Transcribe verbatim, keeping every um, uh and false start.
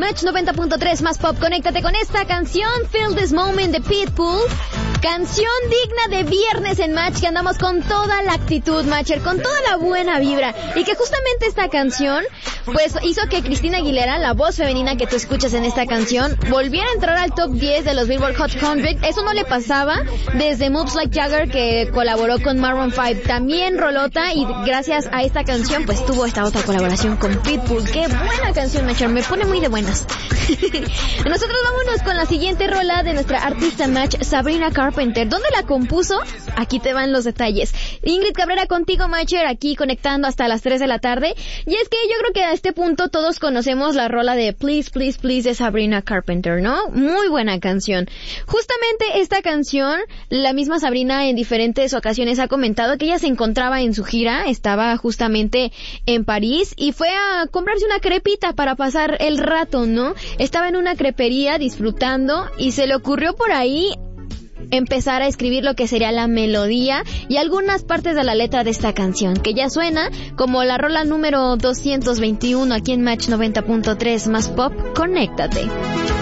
Match noventa punto tres más pop. Conéctate con esta canción, Feel This Moment de Pitbull. Canción digna de viernes en Match, que andamos con toda la actitud, Matcher, con toda la buena vibra. Y que justamente esta canción, pues, hizo que Cristina Aguilera, la voz femenina que tú escuchas en esta canción, volviera a entrar al top diez de los Billboard Hot cien. Eso no le pasaba desde Moves Like Jagger, que colaboró con Maroon cinco. También rolota, y gracias a esta canción, pues, tuvo esta otra colaboración con Pitbull. ¡Qué buena canción, Matcher! Me pone muy de buenas. Nosotros vámonos con la siguiente rola de nuestra artista Match, Sabrina Carpenter. ¿Dónde la compuso? Aquí te van los detalles. Ingrid Cabrera contigo, Matcher, aquí conectando hasta las tres de la tarde. Y es que yo creo que a este punto todos conocemos la rola de Please, Please, Please de Sabrina Carpenter, ¿no? Muy buena canción. Justamente esta canción, la misma Sabrina en diferentes ocasiones ha comentado que ella se encontraba en su gira, estaba justamente en París y fue a comprarse una crepita para pasar el rato, ¿no? Estaba en una crepería disfrutando y se le ocurrió por ahí empezar a escribir lo que sería la melodía y algunas partes de la letra de esta canción, que ya suena como la rola número doscientos veintiuno aquí en Match noventa punto tres más pop. Conéctate.